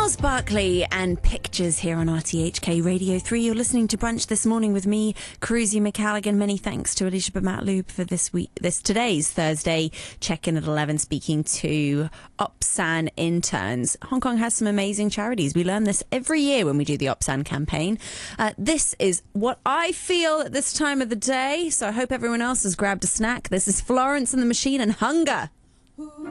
Gnarls Barkley and Pictures here on RTHK Radio 3. You're listening to Brunch this morning with me, Cruzy McCalligan. Many thanks to Alicia Matloob for today's Thursday check-in at 11, speaking to Opsan interns. Hong Kong has some amazing charities. We learn this every year when we do the Opsan campaign. This is what I feel at this time of the day, so I hope everyone else has grabbed a snack. This is Florence and the Machine and Hunger.